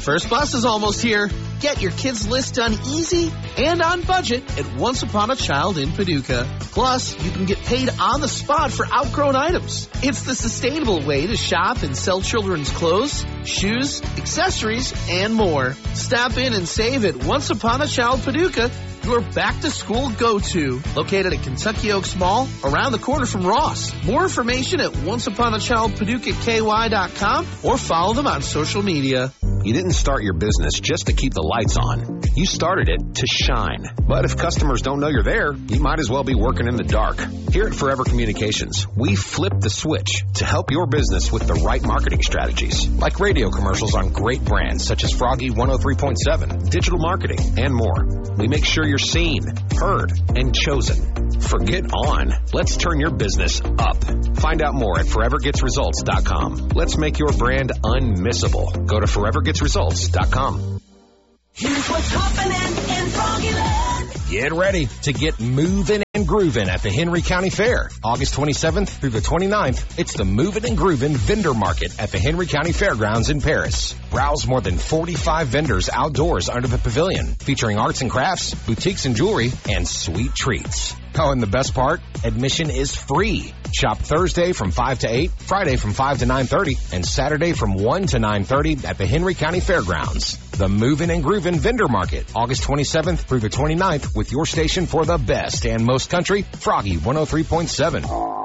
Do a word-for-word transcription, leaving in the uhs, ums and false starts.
first bus is almost here. Get your kids' list done easy and on budget at Once Upon a Child in Paducah. Plus, you can get paid on the spot for outgrown items. It's the sustainable way to shop and sell children's clothes, shoes, accessories, and more. Stop in and save at Once Upon a Child Paducah, your back-to-school go-to. Located at Kentucky Oaks Mall, around the corner from Ross. More information at once upon a child paducah k y dot com or follow them on social media. You didn't start your business just to keep the lights on. You started it to shine. But if customers don't know you're there, you might as well be working in the dark. Here at Forever Communications, we flip the switch to help your business with the right marketing strategies, like radio commercials on great brands such as Froggy one oh three point seven, digital marketing, and more. We make sure you're seen, heard, and chosen. Forget on. Let's turn your business up. Find out more at forever gets results dot com. Let's make your brand unmissable. Go to forever gets results dot com. Here's what's happening in Froggyland. Get ready to get moving and grooving at the Henry County Fair. August twenty-seventh through the twenty-ninth, it's the Movin' and Groovin' Vendor Market at the Henry County Fairgrounds in Paris. Browse more than forty-five vendors outdoors under the pavilion, featuring arts and crafts, boutiques and jewelry, and sweet treats. Oh, and the best part? Admission is free. Shop Thursday from five to eight, Friday from five to nine thirty, and Saturday from one to nine thirty at the Henry County Fairgrounds. The Movin' and Groovin' Vendor Market, August twenty-seventh through the twenty-ninth, with your station for the best and most country, Froggy one oh three point seven.